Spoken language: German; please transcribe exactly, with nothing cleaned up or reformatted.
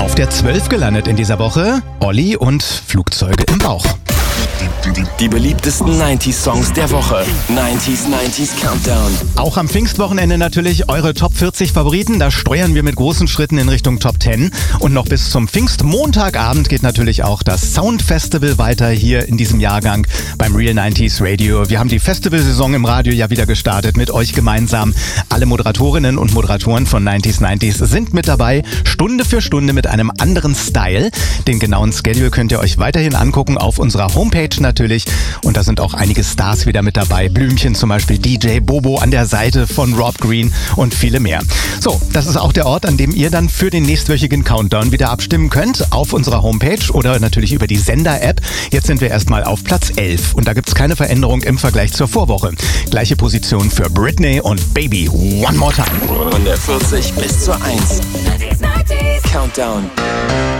Auf der zwölf gelandet in dieser Woche, Olli und Flugzeuge im Bauch. Die beliebtesten neunziger-Songs der Woche. neunziger neunziger Countdown. Auch am Pfingstwochenende natürlich eure Top vierzig Favoriten. Da steuern wir mit großen Schritten in Richtung Top zehn. Und noch bis zum Pfingstmontagabend geht natürlich auch das Sound Festival weiter hier in diesem Jahrgang beim Real neunziger Radio. Wir haben die Festivalsaison im Radio ja wieder gestartet mit euch gemeinsam. Alle Moderatorinnen und Moderatoren von neunziger neunziger sind mit dabei. Stunde für Stunde mit einem anderen Style. Den genauen Schedule könnt ihr euch weiterhin angucken auf unserer Homepage natürlich. Und da sind auch einige Stars wieder mit dabei. Blümchen zum Beispiel, D J Bobo an der Seite von Rob Green und viele mehr. So, das ist auch der Ort, an dem ihr dann für den nächstwöchigen Countdown wieder abstimmen könnt. Auf unserer Homepage oder natürlich über die Sender-App. Jetzt sind wir erstmal auf Platz elf. Und da gibt es keine Veränderung im Vergleich zur Vorwoche. Gleiche Position für Britney und Baby One More Time. Von der vierzig bis zur eins. Countdown.